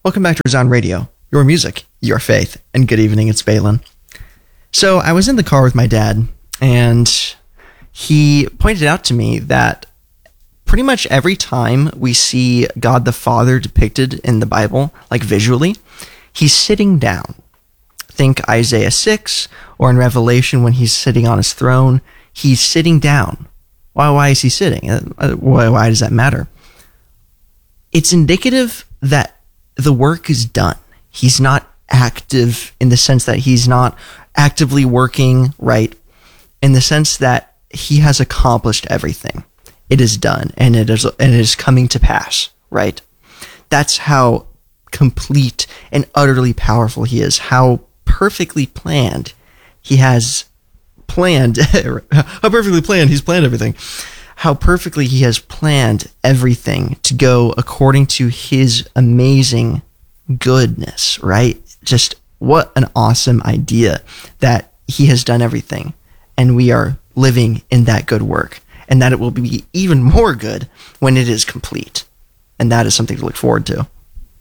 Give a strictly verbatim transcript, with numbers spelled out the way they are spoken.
Welcome back to Resound Radio, your music, your faith, and good evening, it's Balin. So I was in the car with my dad, and he pointed out to me that pretty much every time we see God the Father depicted in the Bible, like visually, he's sitting down. Think Isaiah six, or in Revelation when he's sitting on his throne, he's sitting down. Why, why is he sitting? Why, why does that matter? It's indicative that the work is done. He's not active in the sense that he's not actively working, right? In the sense that he has accomplished everything. It is done, and it is, and it is coming to pass, right? That's how complete and utterly powerful he is, how perfectly planned he has planned, how perfectly planned he's planned everything, how perfectly he has planned everything to go according to his amazing goodness, right? Just what an awesome idea that he has done everything, and we are living in that good work, and that it will be even more good when it is complete. And that is something to look forward to.